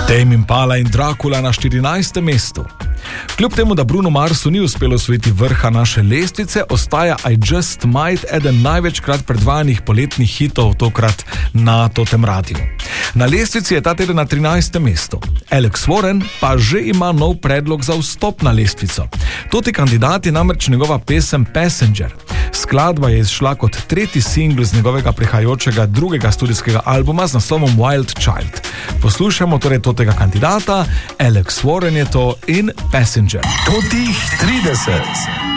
Tame Impala in Dracula na 14. mestu. Kljub temu, da Bruno Marsu ni uspelo osvojiti vrha naše lestvice, ostaja I Just Might eden največkrat predvajanih poletnih hitov, tokrat na Totem radiju. Na lestvici je ta teden na 13. mestu. Alex Warren pa že ima nov predlog za vstop na lestvico. Toti kandidat je namreč njegova pesem Passenger. Skladba je izšla kot tretji singl z njegovega prihajajočega drugega studijskega albuma z naslovom Wild Child. Poslušamo torej totega kandidata, Alex Warren je to in Passenger. Totih 30.